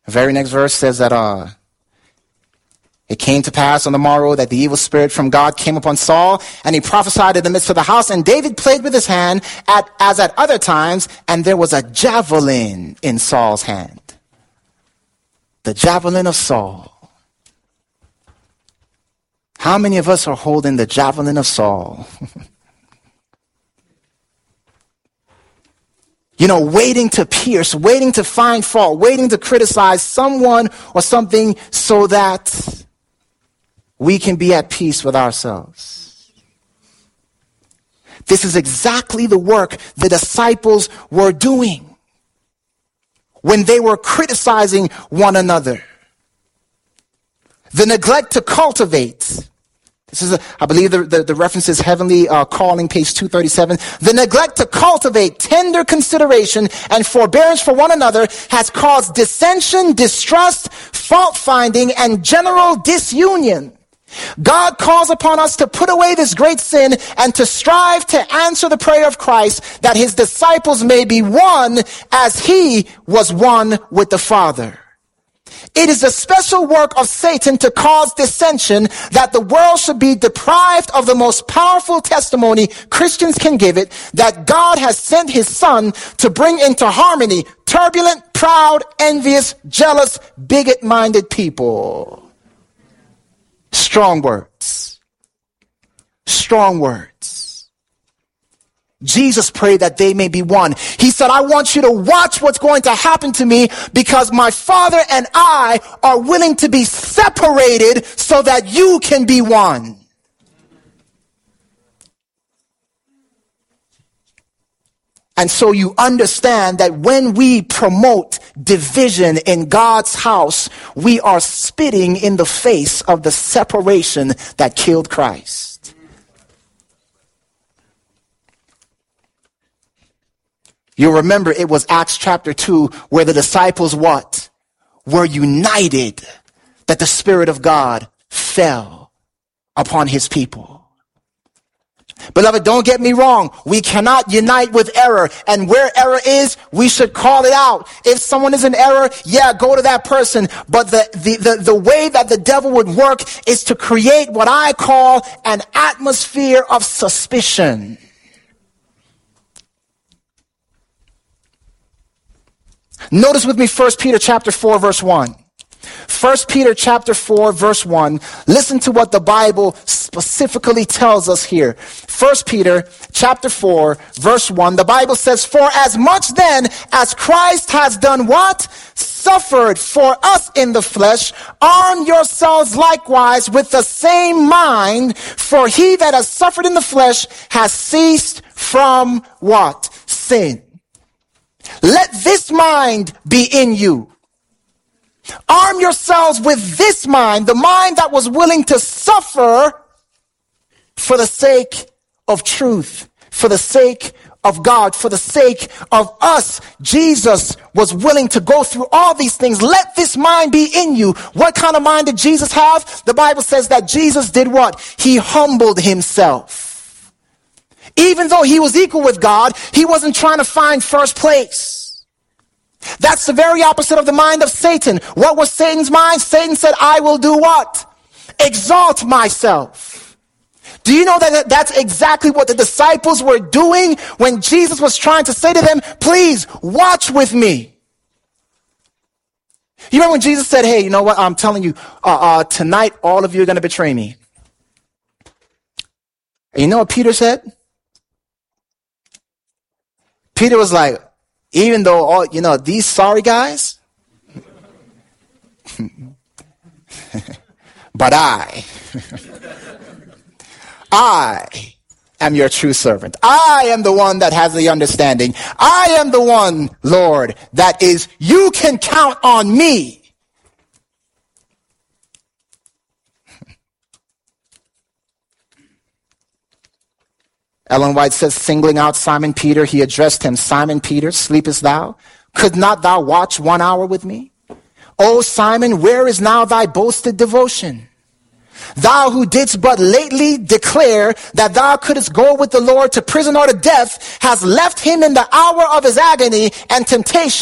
The very next verse says that it came to pass on the morrow that the evil spirit from God came upon Saul, and he prophesied in the midst of the house, and David played with his hand as at other times, and there was a javelin in Saul's hand. The javelin of Saul. How many of us are holding the javelin of Saul? Waiting to pierce, waiting to find fault, waiting to criticize someone or something so that we can be at peace with ourselves. This is exactly the work the disciples were doing when they were criticizing one another. The neglect to cultivate. This is, I believe the reference is Heavenly Calling, page 237. The neglect to cultivate tender consideration and forbearance for one another has caused dissension, distrust, fault-finding, and general disunion. God calls upon us to put away this great sin and to strive to answer the prayer of Christ that his disciples may be one as he was one with the Father. It is the special work of Satan to cause dissension that the world should be deprived of the most powerful testimony Christians can give it, that God has sent his Son to bring into harmony turbulent, proud, envious, jealous, bigot-minded people. Strong words. Strong words. Jesus prayed that they may be one. He said, I want you to watch what's going to happen to me because my Father and I are willing to be separated so that you can be one. And so you understand that when we promote division in God's house, we are spitting in the face of the separation that killed Christ. You'll remember it was Acts chapter 2 where the disciples what? Were united, that the Spirit of God fell upon his people. Beloved, don't get me wrong. We cannot unite with error. And where error is, we should call it out. If someone is in error, yeah, go to that person. But the way that the devil would work is to create what I call an atmosphere of suspicion. Notice with me 1 Peter chapter 4 verse 1. 1 Peter chapter 4 verse 1. Listen to what the Bible specifically tells us here. 1 Peter chapter 4 verse 1. The Bible says, for as much then as Christ has done what? Suffered for us in the flesh, arm yourselves likewise with the same mind, for he that has suffered in the flesh has ceased from what? Sin. Let this mind be in you. Arm yourselves with this mind, the mind that was willing to suffer for the sake of truth, for the sake of God, for the sake of us. Jesus was willing to go through all these things. Let this mind be in you. What kind of mind did Jesus have? The Bible says that Jesus did what? He humbled himself. Even though he was equal with God, he wasn't trying to find first place. That's the very opposite of the mind of Satan. What was Satan's mind? Satan said, I will do what? Exalt myself. Do you know that that's exactly what the disciples were doing when Jesus was trying to say to them, please watch with me? You remember when Jesus said, hey, you know what? I'm telling you, tonight all of you are going to betray me. And you know what Peter said? Peter was like, even though all, these sorry guys, but I am your true servant. I am the one that has the understanding. I am the one, Lord, that is, you can count on me. Ellen White says, singling out Simon Peter, he addressed him, Simon Peter, sleepest thou? Could not thou watch 1 hour with me? O Simon, where is now thy boasted devotion? Thou who didst but lately declare that thou couldst go with the Lord to prison or to death, hast left him in the hour of his agony and temptation